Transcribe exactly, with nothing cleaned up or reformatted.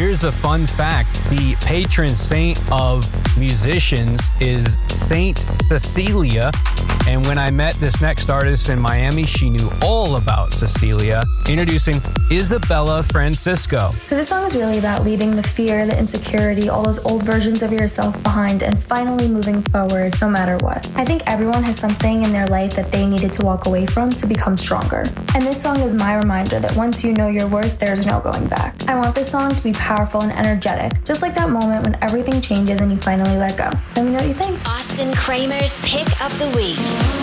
here's a fun fact. The patron saint of musicians is Saint Cecilia. And when I met this next artist in Miami, she knew all about Cecilia. Introducing Isabella Francisco. So this song is really about leaving the fear, the insecurity, all those old versions of yourself behind and finally moving forward no matter what. I think everyone has something in their life that they needed to walk away from to become stronger. And this song is my reminder that once you know your worth, there's no going back. I want this song to be powerful and energetic, just like that moment when everything changes and you finally let go. Let me know what you think. Austin Kramer's Pick of the Week.